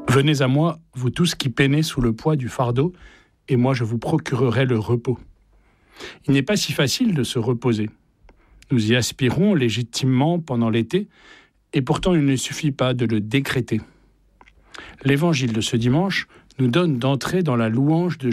Venez à moi, vous tous qui peinez sous le poids du fardeau, et moi je vous procurerai le repos. Il n'est pas si facile de se reposer. Nous y aspirons légitimement pendant l'été, et pourtant il ne suffit pas de le décréter. L'évangile de ce dimanche nous donne d'entrer dans la louange de